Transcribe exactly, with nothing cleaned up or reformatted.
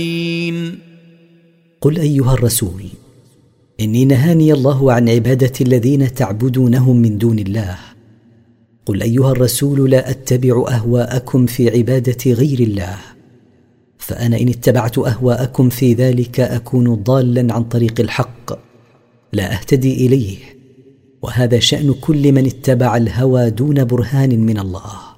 قل أيها الرسول إني نهاني الله عن عبادة الذين تعبدونهم من دون الله. قل أيها الرسول لا أتبع أهواءكم في عبادة غير الله، فأنا إن اتبعت أهواءكم في ذلك أكون ضالا عن طريق الحق لا أهتدي إليه، وهذا شأن كل من اتبع الهوى دون برهان من الله.